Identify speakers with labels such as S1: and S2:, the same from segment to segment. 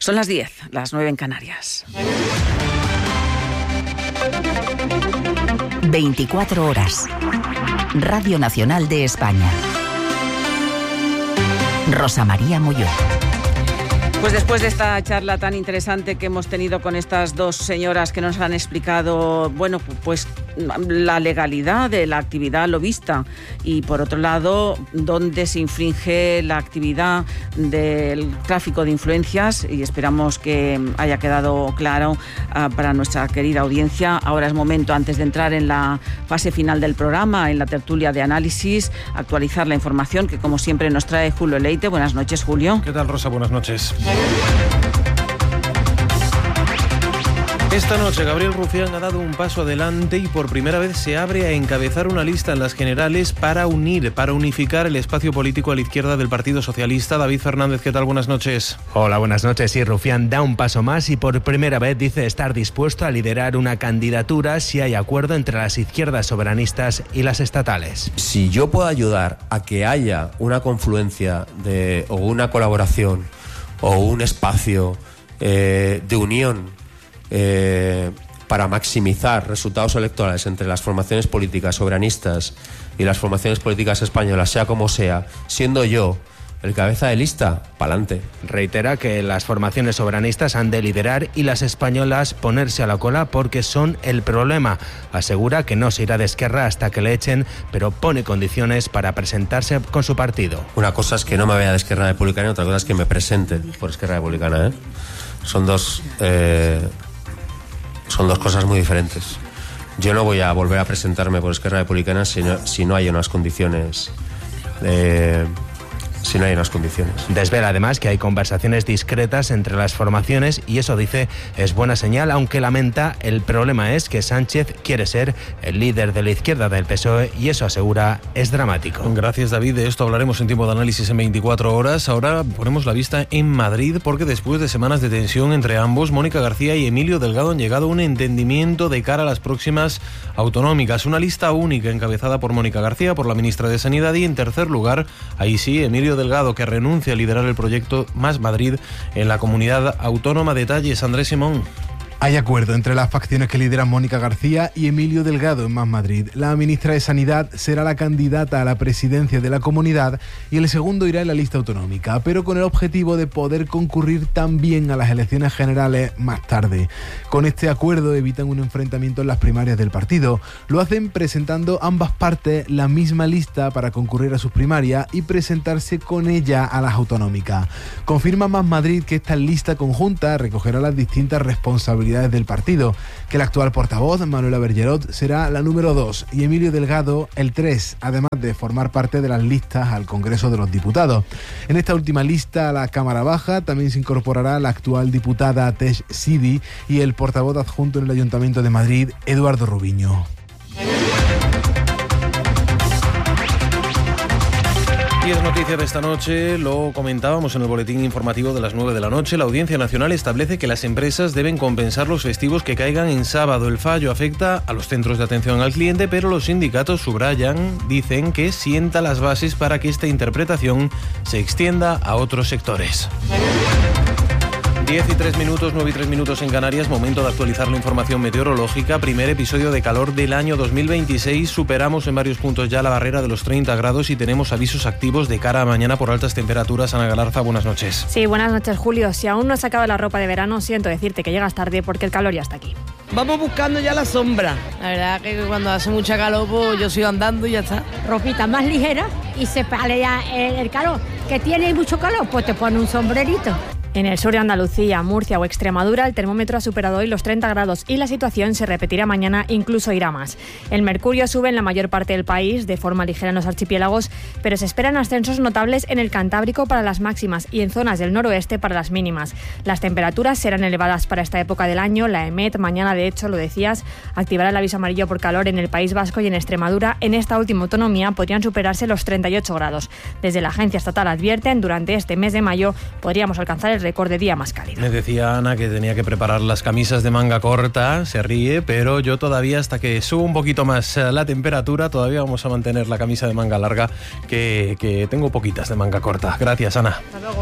S1: Son las 10, las 9 en Canarias.
S2: 24 horas. Radio Nacional de España. Rosa María Molló.
S1: Pues después de esta charla tan interesante que hemos tenido con estas dos señoras que nos han explicado, bueno, pues la legalidad de la actividad lobista y, por otro lado, dónde se infringe la actividad del tráfico de influencias, y esperamos que haya quedado claro para nuestra querida audiencia. Ahora es momento, antes de entrar en la fase final del programa, en la tertulia de análisis, actualizar la información que, como siempre, nos trae Julio Leite. Buenas noches, Julio.
S3: ¿Qué tal, Rosa? Buenas noches. Esta noche Gabriel Rufián ha dado un paso adelante y por primera vez se abre a encabezar una lista en las generales para unificar el espacio político a la izquierda del Partido Socialista. David Fernández, ¿qué tal? Buenas noches.
S4: Hola, buenas noches. Sí, Rufián da un paso más y por primera vez dice estar dispuesto a liderar una candidatura si hay acuerdo entre las izquierdas soberanistas y las estatales.
S5: Si yo puedo ayudar a que haya una confluencia o una colaboración o un espacio de unión para maximizar resultados electorales entre las formaciones políticas soberanistas y las formaciones políticas españolas, sea como sea, siendo yo el cabeza de lista, pa'lante.
S4: Reitera que las formaciones soberanistas han de liderar y las españolas ponerse a la cola porque son el problema. Asegura que no se irá de Esquerra hasta que le echen, pero pone condiciones para presentarse con su partido.
S5: Una cosa es que no me vaya de Esquerra Republicana y otra cosa es que me presente por Esquerra Republicana, ¿eh? Son dos cosas muy diferentes. Yo no voy a volver a presentarme por Esquerra Republicana si no hay unas condiciones.
S4: Desvela además que hay conversaciones discretas entre las formaciones y eso, dice, es buena señal, aunque lamenta el problema es que Sánchez quiere ser el líder de la izquierda del PSOE y eso, asegura, es dramático.
S3: Gracias, David. De esto hablaremos en tiempo de análisis en 24 horas. Ahora ponemos la vista en Madrid porque después de semanas de tensión entre ambos, Mónica García y Emilio Delgado han llegado a un entendimiento de cara a las próximas autonómicas. Una lista única encabezada por Mónica García, por la ministra de Sanidad, y en tercer lugar, ahí sí, Emilio Delgado, que renuncia a liderar el proyecto Más Madrid en la comunidad autónoma. Detalles, Andrés Simón.
S6: Hay acuerdo entre las facciones que lideran Mónica García y Emilio Delgado en Más Madrid. La ministra de Sanidad será la candidata a la presidencia de la comunidad y el segundo irá en la lista autonómica, pero con el objetivo de poder concurrir también a las elecciones generales más tarde. Con este acuerdo evitan un enfrentamiento en las primarias del partido. Lo hacen presentando ambas partes la misma lista para concurrir a sus primarias y presentarse con ella a las autonómicas. Confirma Más Madrid que esta lista conjunta recogerá las distintas responsabilidades del partido, que el actual portavoz, Manuela Bergerot, será la número 2 y Emilio Delgado el 3, además de formar parte de las listas al Congreso de los Diputados. En esta última lista, a la Cámara Baja, también se incorporará la actual diputada Tesh Sidi y el portavoz adjunto en el Ayuntamiento de Madrid, Eduardo Rubiño.
S3: Y es noticia de esta noche, lo comentábamos en el boletín informativo de las 9 de la noche. La Audiencia Nacional establece que las empresas deben compensar los festivos que caigan en sábado. El fallo afecta a los centros de atención al cliente, pero los sindicatos dicen que sienta las bases para que esta interpretación se extienda a otros sectores. 10 y 3 minutos, 9 y 3 minutos en Canarias, momento de actualizar la información meteorológica. Primer episodio de calor del año 2026. Superamos en varios puntos ya la barrera de los 30 grados y tenemos avisos activos de cara a mañana por altas temperaturas. Ana Galarza, buenas noches.
S7: Sí, buenas noches, Julio. Si aún no has sacado la ropa de verano, siento decirte que llegas tarde porque el calor ya está aquí.
S8: Vamos buscando ya la sombra. La verdad que cuando hace mucha calor, pues yo sigo andando y ya está.
S9: Ropita más ligera y se palea el calor. Que tiene mucho calor, pues te pone un sombrerito.
S7: En el sur de Andalucía, Murcia o Extremadura, el termómetro ha superado hoy los 30 grados y la situación se repetirá mañana, incluso irá más. El mercurio sube en la mayor parte del país, de forma ligera en los archipiélagos, pero se esperan ascensos notables en el Cantábrico para las máximas y en zonas del noroeste para las mínimas. Las temperaturas serán elevadas para esta época del año. La EMET mañana, de hecho, lo decías, activará el aviso amarillo por calor en el País Vasco y en Extremadura. En esta última autonomía podrían superarse los 38 grados. Desde la agencia estatal advierten, durante este mes de mayo podríamos alcanzar el récord de día más cálido.
S3: Me decía Ana que tenía que preparar las camisas de manga corta, se ríe, pero yo todavía, hasta que suba un poquito más la temperatura, todavía vamos a mantener la camisa de manga larga, que tengo poquitas de manga corta. Gracias, Ana.
S7: Hasta luego.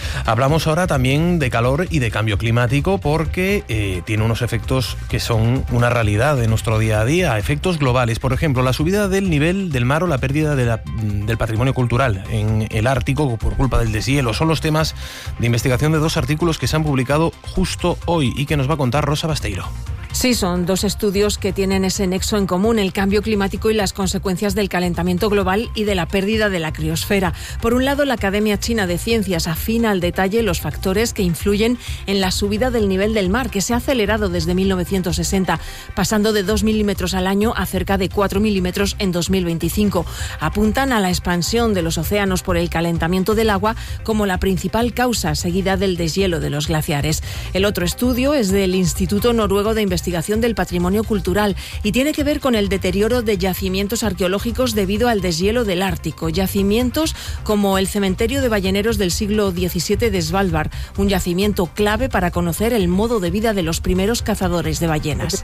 S3: Hablamos ahora también de calor y de cambio climático porque tiene unos efectos que son una realidad de nuestro día a día, efectos globales. Por ejemplo, la subida del nivel del mar o la pérdida del patrimonio cultural en el Ártico por culpa del deshielo. Son los temas de investigación de 2 artículos que se han publicado justo hoy y que nos va a contar Rosa Basteiro.
S1: Sí, son 2 estudios que tienen ese nexo en común, el cambio climático y las consecuencias del calentamiento global y de la pérdida de la criosfera. Por un lado, la Academia China de Ciencias afina al detalle los factores que influyen en la subida del nivel del mar, que se ha acelerado desde 1960, pasando de 2 milímetros al año a cerca de 4 milímetros en 2025. Apuntan a la expansión de los océanos por el calentamiento del agua como la principal causa, seguida del deshielo de los glaciares. El otro estudio es del Instituto Noruego de Investigación del Patrimonio Cultural y tiene que ver con el deterioro de yacimientos arqueológicos debido al deshielo del Ártico. Yacimientos como el cementerio de balleneros del siglo XVII de Svalbard, un yacimiento clave para conocer el modo de vida de los primeros cazadores de ballenas.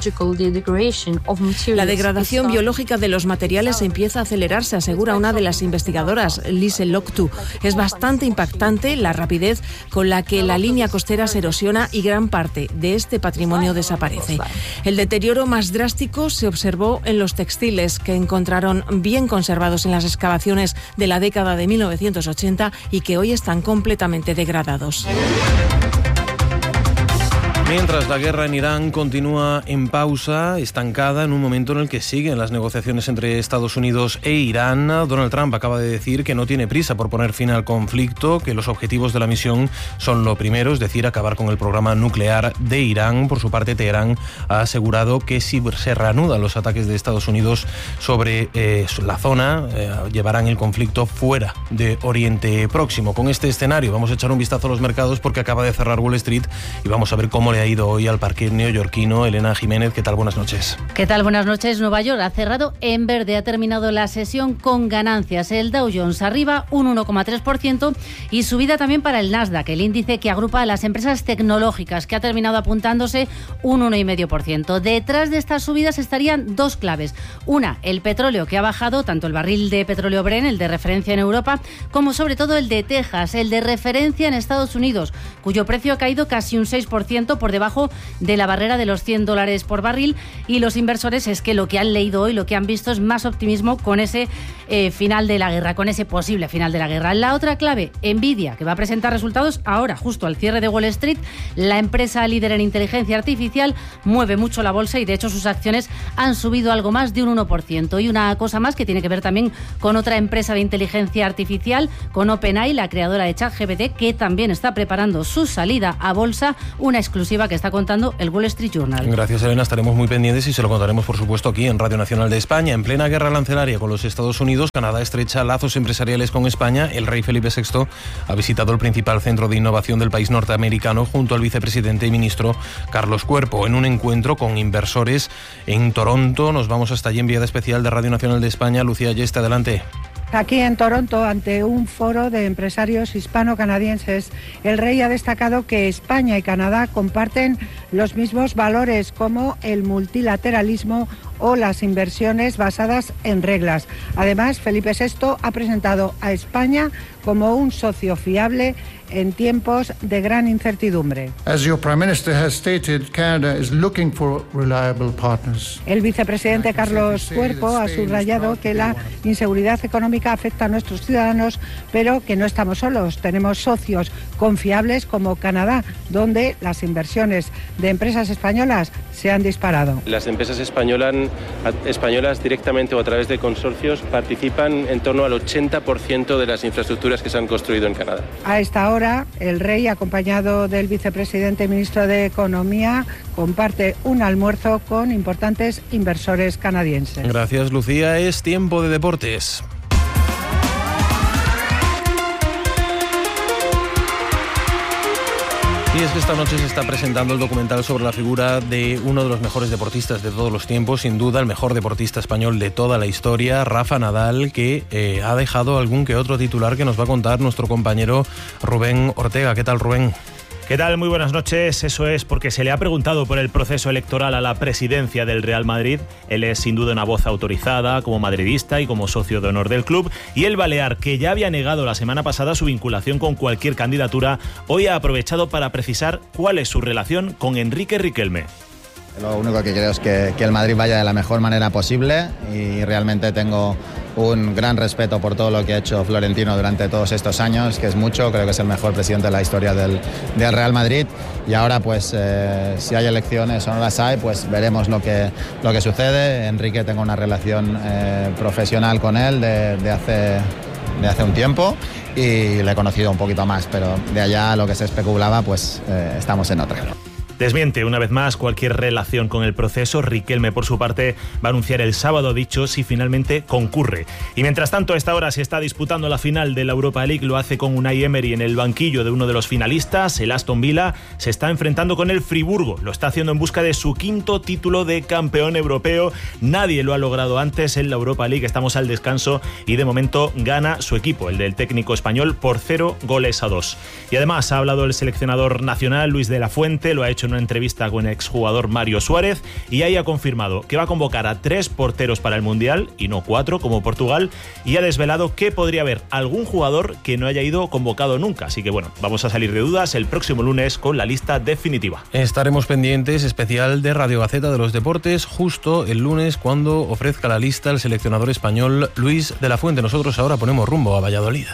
S1: La degradación biológica de los materiales empieza a acelerarse, asegura una de las investigadoras, Lise Loktu. Es bastante impactante la rapidez con la que la línea costera se erosiona y gran parte de este patrimonio desaparece. El deterioro más drástico se observó en los textiles, que encontraron bien conservados en las excavaciones de la década de 1980 y que hoy están completamente degradados.
S3: Mientras la guerra en Irán continúa en pausa, estancada en un momento en el que siguen las negociaciones entre Estados Unidos e Irán, Donald Trump acaba de decir que no tiene prisa por poner fin al conflicto, que los objetivos de la misión son lo primero, es decir, acabar con el programa nuclear de Irán. Por su parte, Teherán ha asegurado que si se reanudan los ataques de Estados Unidos sobre la zona, llevarán el conflicto fuera de Oriente Próximo. Con este escenario vamos a echar un vistazo a los mercados porque acaba de cerrar Wall Street y vamos a ver cómo le ha ido hoy al parquet neoyorquino. Elena Jiménez, ¿qué tal? Buenas noches.
S10: ¿Qué tal? Buenas noches. Nueva York ha cerrado en verde, ha terminado la sesión con ganancias. El Dow Jones arriba un 1,3% y subida también para el Nasdaq, el índice que agrupa a las empresas tecnológicas, que ha terminado apuntándose un 1,5%. Detrás de estas subidas estarían 2 claves. Una, el petróleo, que ha bajado, tanto el barril de petróleo Brent, el de referencia en Europa, como sobre todo el de Texas, el de referencia en Estados Unidos, cuyo precio ha caído casi un 6% por debajo de la barrera de los $100 por barril, y los inversores es que lo que han leído hoy, lo que han visto es más optimismo con ese final de la guerra, con ese posible final de la guerra. La otra clave, Nvidia, que va a presentar resultados ahora, justo al cierre de Wall Street. La empresa líder en inteligencia artificial mueve mucho la bolsa y de hecho sus acciones han subido algo más de un 1%. Y una cosa más que tiene que ver también con otra empresa de inteligencia artificial, con OpenAI, la creadora de ChatGPT, que también está preparando su salida a bolsa, una exclusiva que está contando el Wall Street Journal.
S3: Gracias, Elena. Estaremos muy pendientes y se lo contaremos, por supuesto, aquí en Radio Nacional de España. En plena guerra arancelaria con los Estados Unidos, Canadá estrecha lazos empresariales con España. El rey Felipe VI ha visitado el principal centro de innovación del país norteamericano junto al vicepresidente y ministro Carlos Cuerpo en un encuentro con inversores en Toronto. Nos vamos hasta allí, enviada especial de Radio Nacional de España. Lucía Yeste, adelante.
S11: Aquí en Toronto, ante un foro de empresarios hispano-canadienses, el rey ha destacado que España y Canadá comparten los mismos valores como el multilateralismo o las inversiones basadas en reglas. Además, Felipe VI ha presentado a España como un socio fiable en tiempos de gran incertidumbre.
S12: As your Prime Minister has stated, Canada is looking for reliable partners.
S11: El vicepresidente Carlos Cuerpo ha subrayado que la inseguridad económica afecta a nuestros ciudadanos, pero que no estamos solos. Tenemos socios confiables como Canadá, donde las inversiones de empresas españolas se han disparado.
S13: Las empresas españolas directamente o a través de consorcios participan en torno al 80% de las infraestructuras que se han construido en Canadá.
S11: A esta hora, el rey, acompañado del vicepresidente y ministro de Economía, comparte un almuerzo con importantes inversores canadienses.
S3: Gracias, Lucía. Es tiempo de deportes. Y es que esta noche se está presentando el documental sobre la figura de uno de los mejores deportistas de todos los tiempos, sin duda el mejor deportista español de toda la historia, Rafa Nadal, que ha dejado algún que otro titular que nos va a contar nuestro compañero Rubén Ortega. ¿Qué tal, Rubén?
S14: ¿Qué tal? Muy buenas noches. Eso es porque se le ha preguntado por el proceso electoral a la presidencia del Real Madrid. Él es sin duda una voz autorizada como madridista y como socio de honor del club. Y el balear, que ya había negado la semana pasada su vinculación con cualquier candidatura, hoy ha aprovechado para precisar cuál es su relación con Enrique Riquelme.
S15: Lo único que creo es que el Madrid vaya de la mejor manera posible y realmente tengo un gran respeto por todo lo que ha hecho Florentino durante todos estos años, que es mucho, creo que es el mejor presidente de la historia del Real Madrid y ahora pues si hay elecciones o no las hay, pues veremos lo que sucede. Enrique, tengo una relación profesional con él de hace un tiempo y le he conocido un poquito más, pero de allá a lo que se especulaba pues estamos en otra.
S14: Desmiente una vez más cualquier relación con el proceso. Riquelme, por su parte, va a anunciar el sábado, dicho, si finalmente concurre. Y mientras tanto, a esta hora se está disputando la final de la Europa League. Lo hace con Unai Emery en el banquillo de uno de los finalistas. El Aston Villa se está enfrentando con el Friburgo. Lo está haciendo en busca de su 5º título de campeón europeo. Nadie lo ha logrado antes en la Europa League. Estamos al descanso y de momento gana su equipo, el del técnico español, por 0-2. Y además ha hablado el seleccionador nacional, Luis de la Fuente. Lo ha hecho en una entrevista con el exjugador Mario Suárez y ahí ha confirmado que va a convocar a 3 porteros para el Mundial y no 4 como Portugal, y ha desvelado que podría haber algún jugador que no haya ido convocado nunca. Así que bueno, vamos a salir de dudas el próximo lunes con la lista definitiva.
S3: Estaremos pendientes, especial de Radio Gaceta de los Deportes, justo el lunes cuando ofrezca la lista el seleccionador español Luis de la Fuente. Nosotros ahora ponemos rumbo a Valladolid.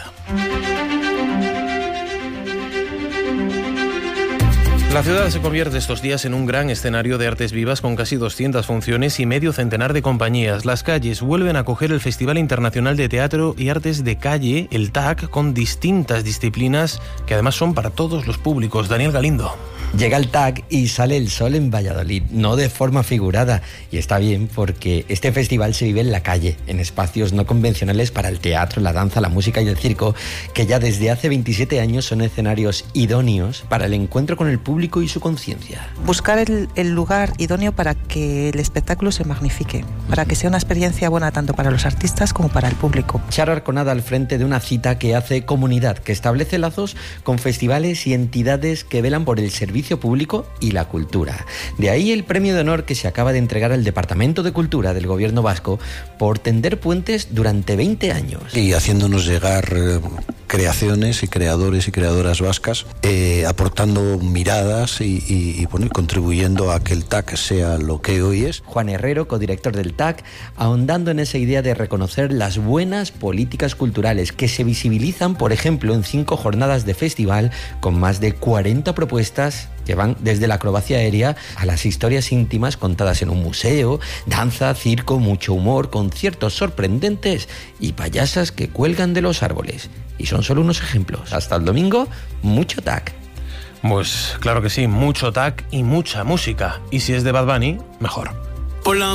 S3: La ciudad se convierte estos días en un gran escenario de artes vivas con casi 200 funciones y medio centenar de compañías. Las calles vuelven a acoger el Festival Internacional de Teatro y Artes de Calle, el TAC, con distintas disciplinas que además son para todos los públicos. Daniel Galindo.
S16: Llega el TAC y sale el sol en Valladolid, no de forma figurada, y está bien porque este festival se vive en la calle, en espacios no convencionales para el teatro, la danza, la música y el circo, que ya desde hace 27 años son escenarios idóneos para el encuentro con el público y su conciencia.
S17: Buscar el lugar idóneo para que el espectáculo se magnifique, para que sea una experiencia buena tanto para los artistas como para el público.
S16: Charo Arconada al frente de una cita que hace comunidad, que establece lazos con festivales y entidades que velan por el servicio público y la cultura. De ahí el premio de honor que se acaba de entregar al Departamento de Cultura del Gobierno vasco por tender puentes durante 20 años.
S18: Y haciéndonos llegar creaciones y creadores y creadoras vascas, aportando miradas y contribuyendo a que el TAC sea lo que hoy es.
S16: Juan Herrero, codirector del TAC, ahondando en esa idea de reconocer las buenas políticas culturales que se visibilizan, por ejemplo, en 5 jornadas de festival con más de 40 propuestas que van desde la acrobacia aérea a las historias íntimas contadas en un museo, danza, circo, mucho humor, conciertos sorprendentes y payasas que cuelgan de los árboles. Y son solo unos ejemplos. Hasta el domingo, mucho TAC.
S3: Pues claro que sí, mucho TAC y mucha música. Y si es de Bad Bunny, mejor.
S19: Hola.